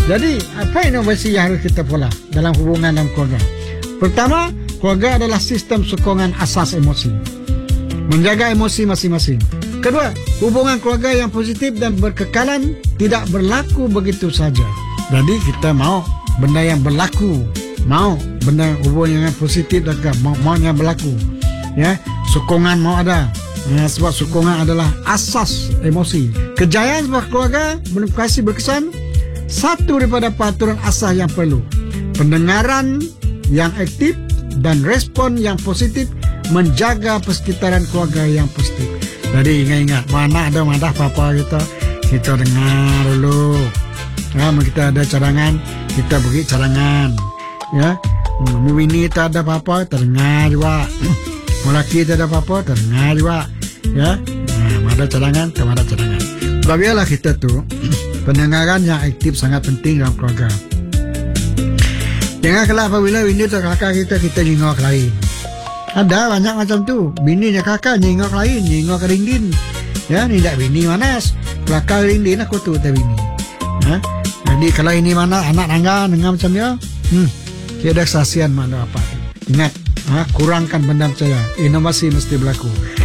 Jadi apa inovasi yang harus kita pola dalam hubungan dalam keluarga? Pertama, keluarga adalah sistem sokongan asas emosi, menjaga emosi masing-masing. Kedua, hubungan keluarga yang positif dan berkekalan tidak berlaku begitu saja. Jadi kita mau benda yang berlaku, mau benda hubungan yang positif dan maunya berlaku. Ya, sokongan mau ada. Ya, sebab sokongan adalah asas emosi. Kejayaan sebuah keluarga berkasi berkesan satu daripada peraturan asas yang perlu: pendengaran yang aktif dan respon yang positif, menjaga persekitaran keluarga yang positif. Jadi ingat-ingat, mana ada madah apa-apa kita dengar dulu. Ya, kita ada cadangan, kita beri cadangan. Ya, ini tak ada apa-apa, terdengar juga. Lelaki tak ada apa-apa, terdengar juga. Ya, ada cadangan, tak ada cadangan. Bagilah kita tu, pendengaran yang aktif sangat penting dalam keluarga. Jangan kelak apabila bini atau kakak kita nyingok lain. Ada banyak macam tu. Bininya kakak nyingok lain, nyingok rindin. Ya, ni tak bini manas. Belakang rindin aku tu tak bini. Ha? Jadi kalau ini mana anak tangga dengan macam dia, tiada kesaksian mana apa. Ingat, kurangkan benda percaya. Inovasi mesti berlaku.